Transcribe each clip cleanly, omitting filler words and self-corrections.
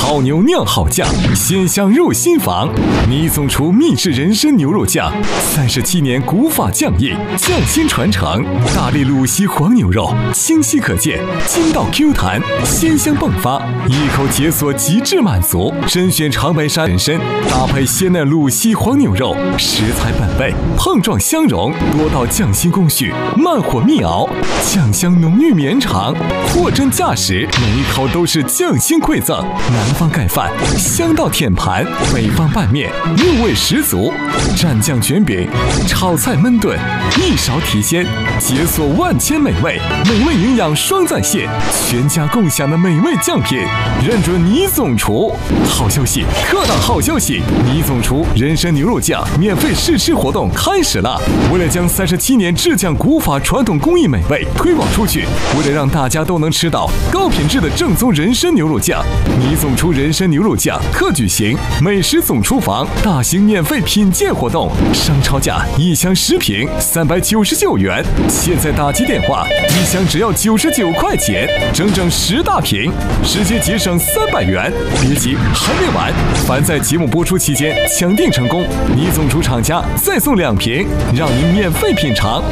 好牛酿好酱，鲜香入心房。倪总厨秘制人参牛肉酱，37年古法匠艺，匠心传承。大力鲁西黄牛肉，清晰可见，筋道 Q 弹，鲜香迸发，一口解锁极致满足。甄选长白山人参，搭配鲜嫩鲁西黄牛肉，食材本味，碰撞相融，多道匠心工序，慢火密熬，酱香浓郁绵长，货真价实，每一口都是匠心馈赠。南方盖饭，香到舔盘；北方拌面，入味十足。蘸酱卷饼，炒菜焖炖，一勺提鲜，解锁万千美味，美味营养双在线，全家共享的美味酱品，认准倪总厨。好消息，客档好消息！倪总厨人参牛肉酱免费试吃活动开始了。为了将37年制酱古法传统工艺美味推广出去，为了让大家都能吃到高品质的正宗人参牛肉酱，倪总厨人参牛肉酱特举行美食总厨房大型免费品鉴活动，商超价一箱10瓶399元，现在打击电话，一箱只要99块钱，整整10大瓶，直接节省300元。别急，还没完，凡在节目播出期间抢订成功，倪总厨厂家再送2瓶，让您免费品尝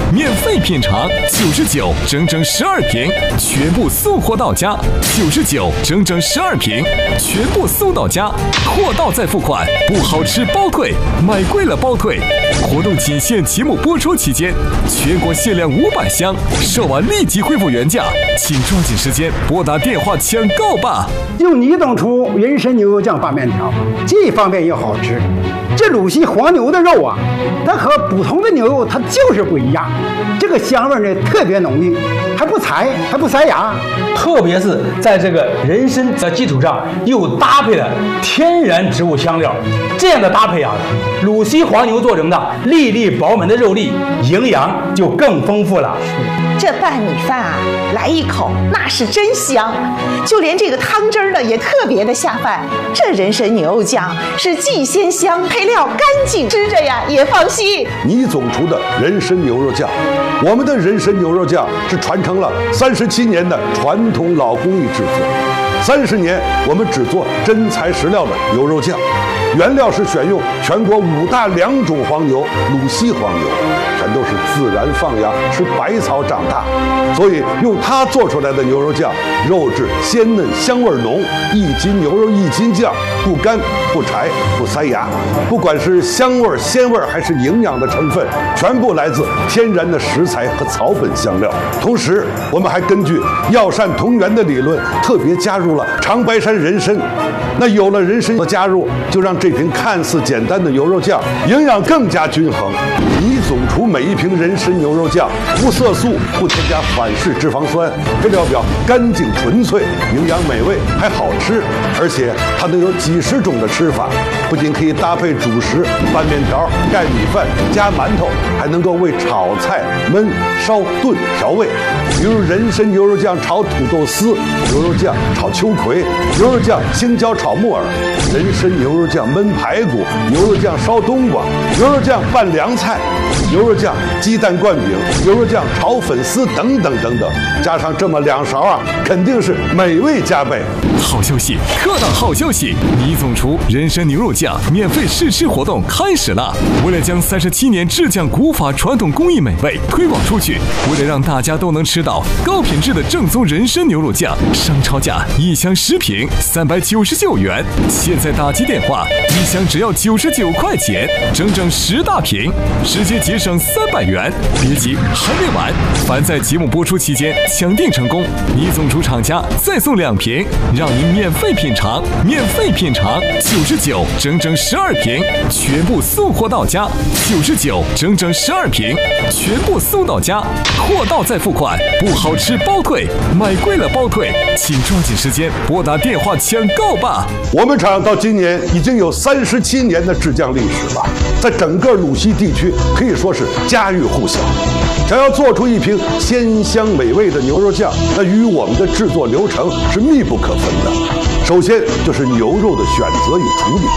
，99整整12瓶，全部送货到家，99整整12瓶，全部送到家，货到再付款，不好吃包退，买贵了包退。活动仅限节目播出期间，全国限量500箱，售完立即恢复原价，请抓紧时间拨打电话抢购吧。 用倪总厨人参牛肉酱拌面条，既方便又好吃。这鲁西黄牛的肉啊，它和普通的牛肉它就是不一样，这个香味呢特别浓郁，还不柴，还不塞牙。 特别是在这个人参的基础上，又搭配了天然植物香料，这样的搭配啊，鲁西黄牛做成的粒粒饱满的肉粒，营养就更丰富了。 这拌米饭啊，来一口那是真香，就连这个汤汁儿呢也特别的下饭。这人参牛肉酱是既鲜香，配料干净，吃着呀也放心。 倪总厨的人参牛肉酱，我们的人参牛肉酱是传承了37年的传统老工艺制作，30年我们只做真材实料的牛肉酱，原料是选用全国5大良种黄牛鲁西黄牛，全都是自然放养吃百草长大，所以用它做出来的牛肉酱，肉质鲜嫩香味浓，1斤牛肉1斤酱，不干不柴不塞牙。不管是香味鲜味还是营养的成分，全部来自天然的食材和草本香料。同时我们还根据药膳同源的理论，特别加入了长白山人参。那有了人参的加入，就让这瓶看似简单的牛肉酱营养更加均衡。倪总厨每一瓶人参牛肉酱无色素，不添加反式脂肪酸，配料表干净纯粹，营养美味还好吃，而且它能有几十种的吃法，不仅可以搭配主食拌面条、盖米饭、加馒头，还能够为炒菜焖、烧、炖调味。比如人参牛肉酱炒土豆丝，牛肉酱炒秋葵，牛肉酱青椒炒木耳，人参牛肉酱焖排骨，牛肉酱烧冬瓜，牛肉酱拌凉菜，牛肉酱鸡蛋灌饼，牛肉酱炒粉丝等等等等，加上这么2勺啊，肯定是美味加倍。 好消息，客档好消息！倪总厨人参牛肉酱免费试吃活动开始了。为了将37年制酱古法传统工艺美味推广出去，为了让大家都能吃到高品质的正宗人参牛肉酱，商超价1箱10瓶399元，现在打击电话，一箱只要99块钱，整整10大瓶，直接节省300元。别急，还没完，凡在节目播出期间抢订成功，倪总厨厂家再送2瓶，让您免费品尝，99整整12瓶，全部送货到家，99整整12瓶，全部送到家，货到再付款，不好吃包退，买贵了包退，请抓紧时间拨打电话抢购吧。 我们厂到今年已经有37年的制酱历史了，在整个鲁西地区可以说是家喻户晓。想要做出一瓶鲜香美味的牛肉酱，那与我们的制作流程是密不可分的。首先就是牛肉的选择与处理，